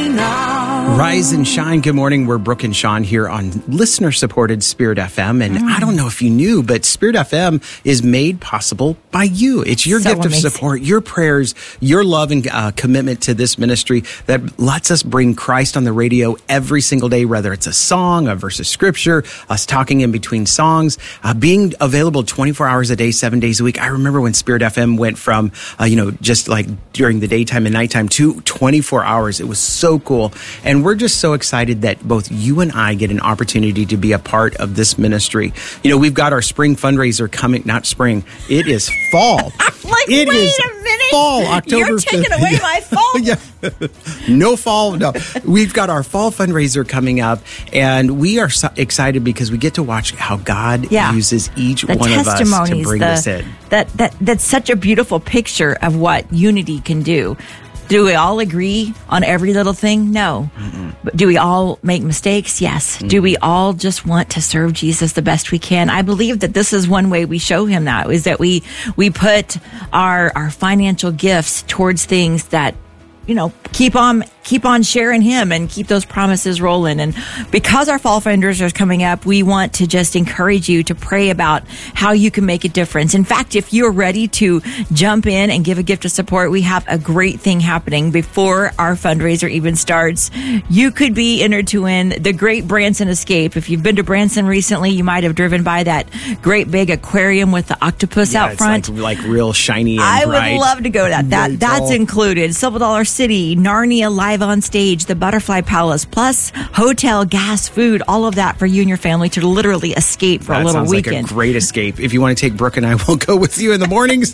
now. Rise and shine. Good morning. We're Brooke and Sean here on listener-supported Spirit FM. And I don't know if you knew, but Spirit FM is made possible by you. It's your gift of support, your prayers, your love and commitment to this ministry that lets us bring Christ on the radio every single day, whether it's a song, a verse of scripture, us talking in between songs, being available 24 hours a day, 7 days a week. I remember when Spirit FM went from, just like during the daytime and nighttime to 24 hours. It was so cool. And we're just so excited that both you and I get an opportunity to be a part of this ministry. We've got our spring fundraiser coming, not spring. It is fall. Wait a minute. Fall, October 5th. You're taking away my fall. Yeah. No fall. No. We've got our fall fundraiser coming up, and we are so excited because we get to watch how God uses each one of us to bring us in. That's such a beautiful picture of what unity can do. Do we all agree on every little thing? No. But do we all make mistakes? Yes. Do we all just want to serve Jesus the best we can? I believe that this is one way we show him that, is that we put our financial gifts towards things that, keep on sharing him and keep those promises rolling. And because our fall fundraiser is coming up, we want to just encourage you to pray about how you can make a difference. In fact, if you're ready to jump in and give a gift of support, we have a great thing happening before our fundraiser even starts. You could be entered to win the Great Branson Escape. If you've been to Branson recently, you might have driven by that great big aquarium with the octopus out front. It's like real shiny and I bright. would love to go to that. That's included. Silver Dollar City, Narnia Live on Stage, the Butterfly Palace, plus hotel, gas, food, all of that for you and your family to literally escape for a little weekend. That sounds like a great escape. If you want to take Brooke and I, will go with you in the mornings.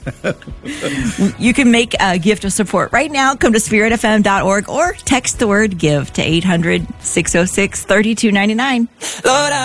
You can make a gift of support right now. Come to spiritfm.org or text the word GIVE to 800-606-3299. Lord,